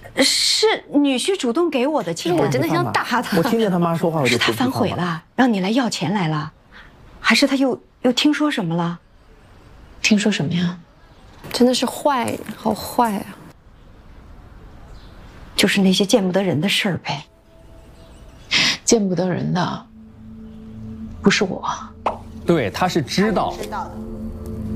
是女婿主动给我的钱， 我真的想打他。 我听见他妈说话，我就是他反悔了，让你来要钱来了，还是他又听说什么了？ 听说什么呀？真的是坏，好坏啊！ 就是那些见不得人的事儿呗。 见不得人的，不是我。 对，他是知道，